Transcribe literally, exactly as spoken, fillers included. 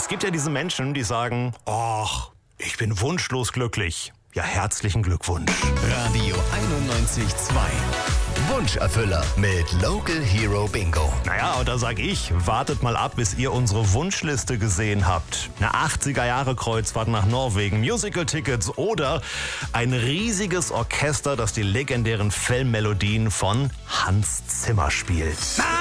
Es gibt ja diese Menschen, die sagen, ach, ich bin wunschlos glücklich. Ja, herzlichen Glückwunsch. Radio einundneunzig Komma zwei. Wunscherfüller mit Local Hero Bingo. Naja, und da sag ich, wartet mal ab, bis ihr unsere Wunschliste gesehen habt. Eine achtziger-Jahre-Kreuzfahrt nach Norwegen, Musical-Tickets oder ein riesiges Orchester, das die legendären Filmmelodien von Hans Zimmer spielt.